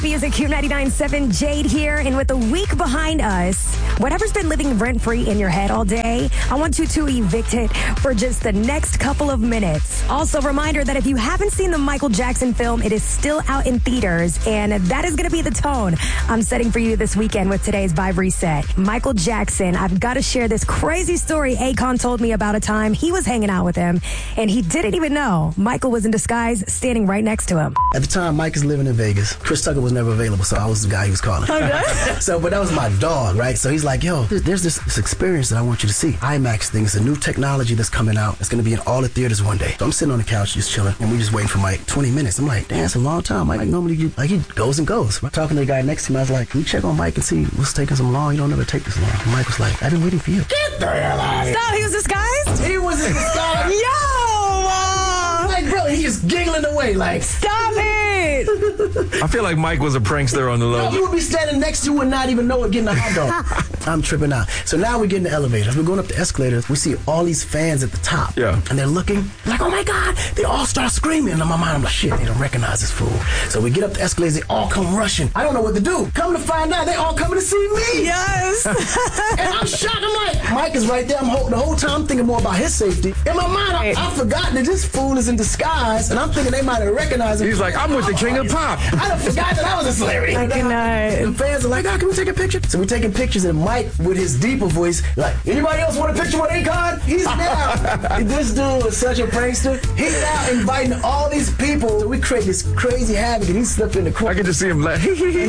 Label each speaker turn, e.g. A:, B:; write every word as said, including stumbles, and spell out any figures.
A: Music Q ninety-nine point seven, Jade here, and with a week behind us, whatever's been living rent-free in your head all day, I want you to evict it for just the next couple of minutes. Also, reminder that if you haven't seen the Michael Jackson film, it is still out in theaters, and that is going to be the tone I'm setting for you this weekend with today's Vibe Reset. Michael Jackson, I've got to share this crazy story Akon told me about a time he was hanging out with him, and he didn't even know Michael was in disguise standing right next to him.
B: At the time, Mike is living in Vegas. Chris Tucker was never available, so I was the guy he was calling.
A: Okay.
B: So, but that was my dog, right? So he's like, yo, there's this, this experience that I want you to see. IMAX thing is a new technology that's coming out. It's going to be in all the theaters one day. So I'm sitting on the couch just chilling, and we just waiting for Mike. twenty minutes. I'm like, damn, it's a long time. Mike normally, you, like, he goes and goes. I'm talking to the guy next to me. I was like, can we check on Mike and see what's taking so long? You don't ever take this long. And Mike was like, I've been waiting for you. Get the hell out of here.
A: Stop, he was disguised?
B: He was in disguise.
A: Yo! Uh,
B: Like, bro, he just giggling away, like,
A: Stop it!
C: I feel like Mike was a prankster on the low.
B: no, you would be standing next to you and not even know it getting a hot dog. I'm tripping out. So now we get in the elevator. We're going up the escalators. We see all these fans at the top.
C: Yeah.
B: And they're looking like, oh my God. They all start screaming. And in my mind, I'm like, shit, they don't recognize this fool. So we get up the escalators. They all come rushing. I don't know what to do. Come to find out, they all coming to see me.
A: Yes!
B: And I'm shocked. I'm like, Mike is right there. I'm ho- the whole time I'm thinking more about his safety. In my mind, I- I've forgotten that this fool is in disguise. And I'm thinking they might have recognized him.
C: He's like, I'm with the king of pop.
B: I done forgot that I was a celebrity.
A: I cannot.
B: The fans are like, oh, can we take a picture? So we're taking pictures, and Mike, with his deeper voice, like, anybody else want a picture with Akon? He's now. This dude was such a prankster. He's now inviting all these people. So we create this crazy havoc, and he slipped in the corner.
C: I get to see him like,